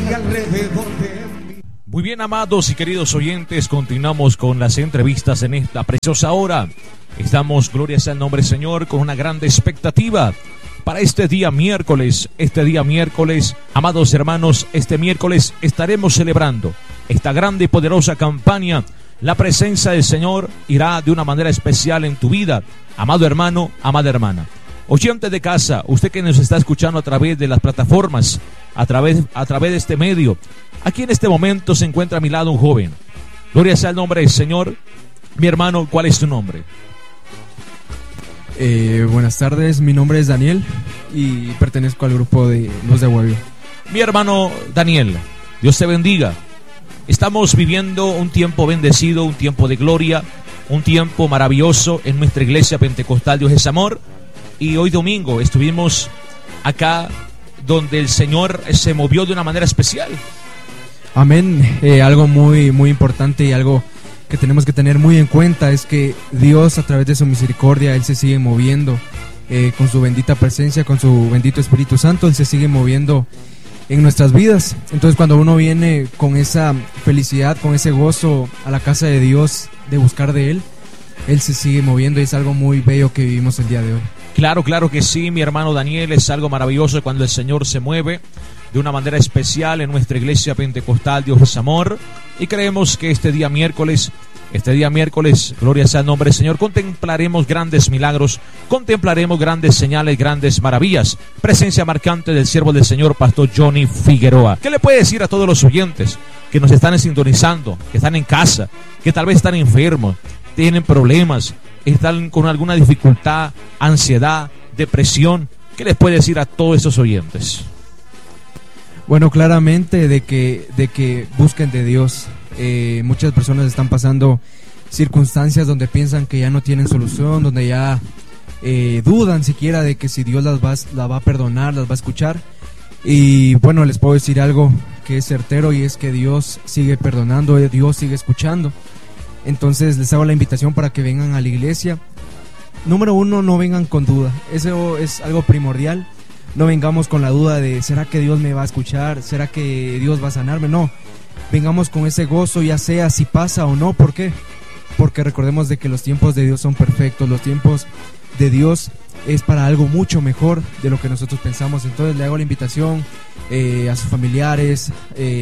alrededor de mí. Muy bien, amados y queridos oyentes, continuamos con las entrevistas en esta preciosa hora. Estamos, gloria sea el nombre del Señor, con una gran expectativa para este día miércoles. Amados hermanos, este miércoles estaremos celebrando esta grande y poderosa campaña. La presencia del Señor irá de una manera especial en tu vida, amado hermano, amada hermana. Oyente de casa, usted que nos está escuchando a través de las plataformas, a través de este medio, aquí en este momento se encuentra a mi lado un joven. Gloria sea el nombre del Señor. Mi hermano, ¿cuál es tu nombre? Buenas tardes, mi nombre es Daniel y pertenezco al grupo de Luz de Huevo. Mi hermano Daniel, Dios te bendiga. Estamos viviendo un tiempo bendecido, un tiempo de gloria, un tiempo maravilloso en nuestra iglesia pentecostal Dios es Amor. Y hoy domingo estuvimos acá donde el Señor se movió de una manera especial. Amén. Algo muy, muy importante y algo que tenemos que tener muy en cuenta es que Dios, a través de su misericordia, Él se sigue moviendo con su bendita presencia, con su bendito Espíritu Santo. Él se sigue moviendo en nuestras vidas. Entonces, cuando uno viene con esa felicidad, con ese gozo a la casa de Dios, de buscar de Él, Él se sigue moviendo y es algo muy bello que vivimos el día de hoy. Claro, claro que sí, mi hermano Daniel, es algo maravilloso cuando el Señor se mueve de una manera especial en nuestra iglesia pentecostal Dios es Amor. Y creemos que este día miércoles, gloria sea el nombre del Señor, contemplaremos grandes milagros, contemplaremos grandes señales, grandes maravillas. Presencia marcante del siervo del Señor, Pastor Johnny Figueroa. ¿Qué le puede decir a todos los oyentes que nos están sintonizando, que están en casa, que tal vez están enfermos, tienen problemas, están con alguna dificultad, ansiedad, depresión? ¿Qué les puede decir a todos esos oyentes? Bueno, claramente de que busquen de Dios. Muchas personas están pasando circunstancias donde piensan que ya no tienen solución, donde ya dudan siquiera de que si Dios las va a perdonar, las va a escuchar. Y bueno, les puedo decir algo que es certero, y es que Dios sigue perdonando, Dios sigue escuchando. Entonces les hago la invitación para que vengan a la iglesia. Número uno, no vengan con duda. Eso es algo primordial. No vengamos con la duda de ¿será que Dios me va a escuchar? ¿Será que Dios va a sanarme? No, vengamos con ese gozo, ya sea si pasa o no. ¿Por qué? Porque recordemos de que los tiempos de Dios son perfectos. Los tiempos de Dios es para algo mucho mejor de lo que nosotros pensamos. Entonces le hago la invitación a sus familiares,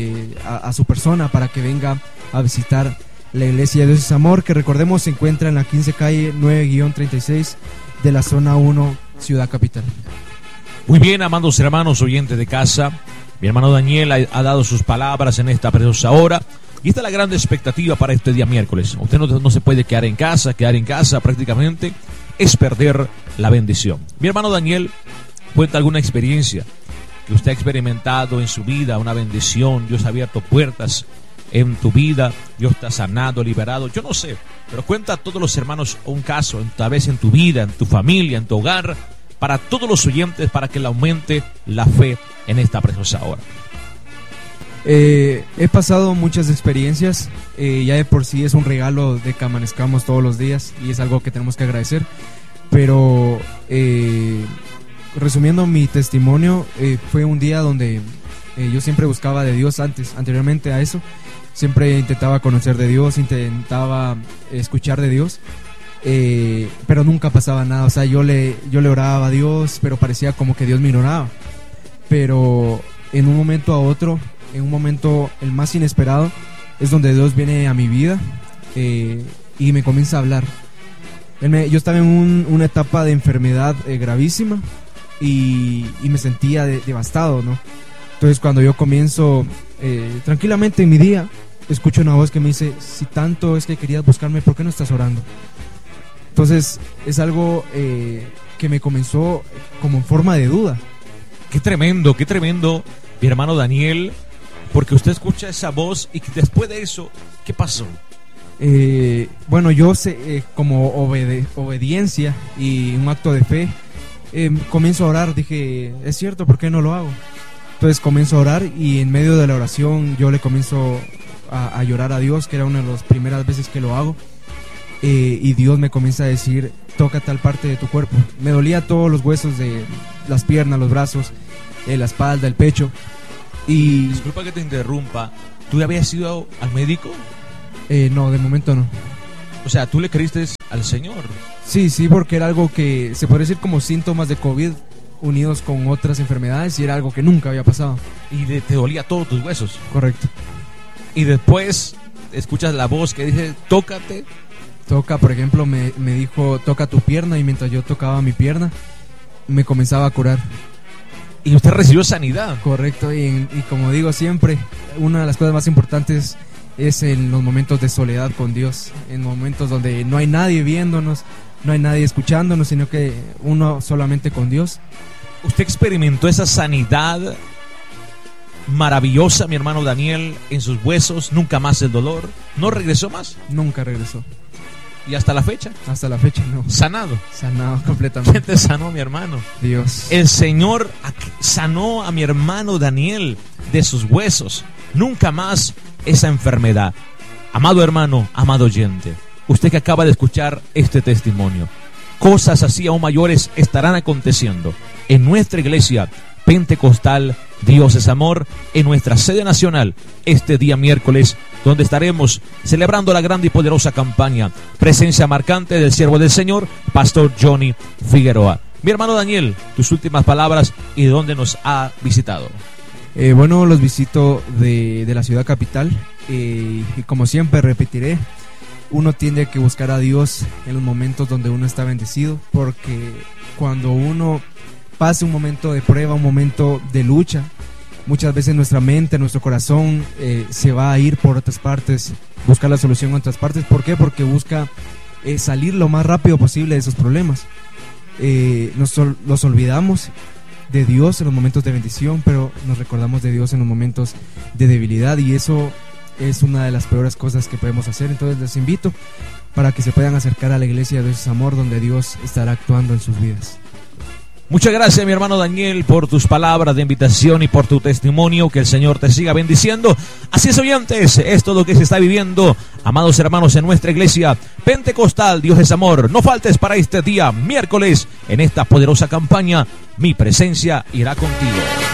a su persona, para que venga a visitar la iglesia de Dios es Amor, que recordemos se encuentra en la 15 calle 9-36 de la zona 1, Ciudad Capital. Muy bien, amados hermanos oyentes de casa, mi hermano Daniel ha dado sus palabras en esta preciosa hora, y esta es la gran expectativa para este día miércoles. Usted no se puede quedar en casa prácticamente es perder la bendición. Mi hermano Daniel, cuenta alguna experiencia que usted ha experimentado en su vida, una bendición. Dios ha abierto puertas en tu vida, Dios te ha sanado, liberado, yo no sé, pero cuenta a todos los hermanos un caso, tal vez en tu vida, en tu familia, en tu hogar, para todos los oyentes, para que le aumente la fe en esta preciosa hora. He pasado muchas experiencias, ya de por sí es un regalo de que amanezcamos todos los días y es algo que tenemos que agradecer, pero resumiendo mi testimonio, fue un día donde yo siempre buscaba de Dios anteriormente a eso. Siempre intentaba conocer de Dios, intentaba escuchar de Dios, pero nunca pasaba nada. O sea, yo le oraba a Dios, pero parecía como que Dios me ignoraba. Pero en un momento a otro, en un momento el más inesperado, es donde Dios viene a mi vida y me comienza a hablar. Yo estaba en una etapa de enfermedad gravísima y me sentía devastado, ¿no? Entonces cuando yo comienzo tranquilamente en mi día, escucho una voz que me dice: si tanto es que querías buscarme, ¿por qué no estás orando? Entonces es algo que me comenzó como en forma de duda. Qué tremendo, mi hermano Daniel, porque usted escucha esa voz y después de eso, ¿qué pasó? Bueno, yo sé, como obediencia y un acto de fe, comienzo a orar. Dije, es cierto, ¿por qué no lo hago? Entonces comienzo a orar y en medio de la oración yo le comienzo a llorar a Dios, que era una de las primeras veces que lo hago, y Dios me comienza a decir: toca tal parte de tu cuerpo. Me dolía todos los huesos de las piernas, los brazos, la espalda, el pecho, Y Disculpa que te interrumpa. ¿Tú ya habías ido al médico? no, de momento no. O sea, ¿tú le creíste al Señor? Sí, porque era algo que se podría decir como síntomas de COVID unidos con otras enfermedades y era algo que nunca había pasado. Y te dolía todos tus huesos. Correcto. Y después escuchas la voz que dice, tócate. Toca, por ejemplo, me dijo, toca tu pierna, y mientras yo tocaba mi pierna, me comenzaba a curar. Y usted recibió sanidad. Correcto, y como digo siempre, una de las cosas más importantes es en los momentos de soledad con Dios, en momentos donde no hay nadie viéndonos, no hay nadie escuchándonos, sino que uno solamente con Dios. ¿Usted experimentó esa sanidad maravillosa, mi hermano Daniel, en sus huesos? ¿Nunca más el dolor? ¿No regresó más? Nunca regresó. ¿Y hasta la fecha? Hasta la fecha no. Sanado. Sanado ¿Quién completamente. te sanó, mi hermano? Dios. El Señor sanó a mi hermano Daniel de sus huesos. Nunca más esa enfermedad. Amado hermano, amado oyente, usted que acaba de escuchar este testimonio, cosas así aún mayores estarán aconteciendo en nuestra iglesia pentecostal Dios es Amor, en nuestra sede nacional, este día miércoles, donde estaremos celebrando la grande y poderosa campaña Presencia Marcante del Siervo del Señor, Pastor Johnny Figueroa. Mi hermano Daniel, tus últimas palabras y de dónde nos ha visitado. Bueno, los visito de la ciudad capital, y como siempre repetiré, uno tiene que buscar a Dios en los momentos donde uno está bendecido, porque cuando uno pase un momento de prueba, un momento de lucha, muchas veces nuestra mente, nuestro corazón se va a ir por otras partes, buscar la solución en otras partes. ¿Por qué? Porque busca salir lo más rápido posible de esos problemas. Nos olvidamos de Dios en los momentos de bendición, pero nos recordamos de Dios en los momentos de debilidad, y eso es una de las peores cosas que podemos hacer. Entonces les invito para que se puedan acercar a la iglesia de Dios es Amor, donde Dios estará actuando en sus vidas. Muchas gracias, mi hermano Daniel, por tus palabras de invitación y por tu testimonio. Que el Señor te siga bendiciendo. Así es, oyentes, es todo lo que se está viviendo, amados hermanos, en nuestra iglesia pentecostal Dios es Amor. No faltes para este día miércoles en esta poderosa campaña Mi Presencia Irá Contigo.